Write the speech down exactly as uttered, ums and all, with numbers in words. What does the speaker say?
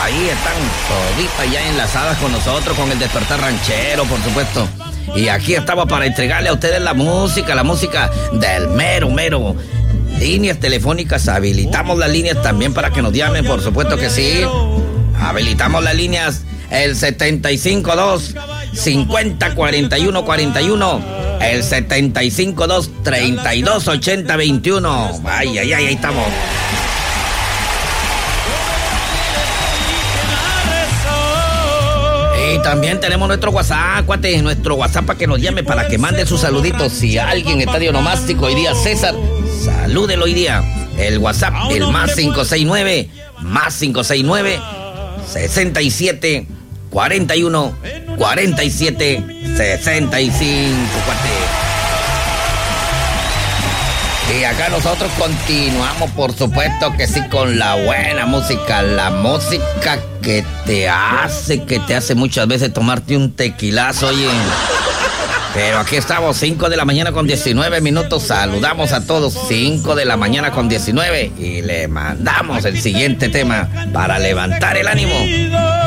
ahí están toditas ya enlazadas con nosotros, con el Despertar Ranchero, por supuesto. Y aquí estamos para entregarle a ustedes la música, la música del mero, mero. Líneas telefónicas, habilitamos las líneas también para que nos llamen, por supuesto que sí. Habilitamos las líneas, el setenta y cinco dos, cincuenta, cuarenta y uno, cuarenta y uno, el setenta y cinco dos, treinta y dos, ochenta, veintiuno. Ay, ay, ay, ahí estamos. Y también tenemos nuestro WhatsApp, cuate, nuestro WhatsApp para que nos llame, para que mande sus saluditos. Si alguien está de onomástico hoy día, César, salúdelo hoy día. El WhatsApp, el más cinco seis nueve, más cinco seis nueve, sesenta y siete, cuarenta y uno, cuarenta y siete, sesenta y cinco, cuate. Y acá nosotros continuamos, por supuesto que sí, con la buena música, la música que te hace, que te hace muchas veces tomarte un tequilazo, oye. Pero aquí estamos, cinco de la mañana con diecinueve minutos, saludamos a todos, cinco de la mañana con diecinueve, y le mandamos el siguiente tema para levantar el ánimo.